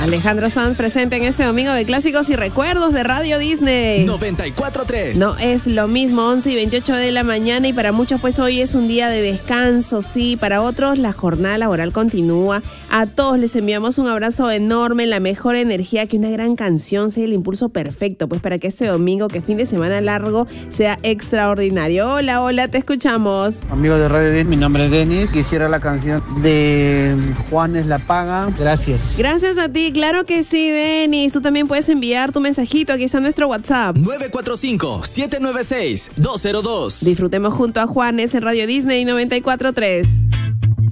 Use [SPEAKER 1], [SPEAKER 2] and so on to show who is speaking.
[SPEAKER 1] Alejandro Sanz presente en este domingo de clásicos y recuerdos de Radio Disney.
[SPEAKER 2] 94.3.
[SPEAKER 1] No es lo mismo, 11:28 de la mañana, y para muchos pues hoy es un día de descanso, sí, para otros la jornada laboral continúa. A todos les enviamos un abrazo enorme, la mejor energía, que una gran canción sea el impulso perfecto pues para que este domingo, que fin de semana largo, sea extraordinario. Hola, te escuchamos.
[SPEAKER 3] Amigos de Radio Disney, mi nombre es Denis, quisiera la canción de Juanes La Paga. Gracias.
[SPEAKER 1] Gracias a ti, claro que sí, Denis. Tú también puedes enviar tu mensajito, aquí está nuestro WhatsApp.
[SPEAKER 2] 945-796-202.
[SPEAKER 1] Disfrutemos junto a Juanes en Radio Disney 94.3.